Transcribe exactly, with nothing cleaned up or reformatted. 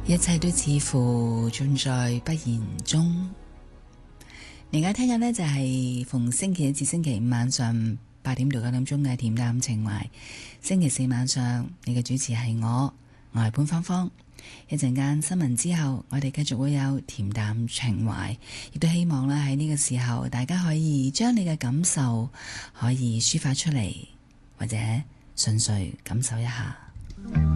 一切都似乎盡在不言中。而家聽緊呢，就係逢星期一至星期五晚上八點到九點鐘嘅恬淡情懷。星期四晚上你嘅主持係我，我係潘芳芳。一陣間新聞之後，我哋繼續會有恬淡情懷，亦都希望咧喺呢個時候，大家可以將你嘅感受可以抒發出嚟，或者純粹感受一下。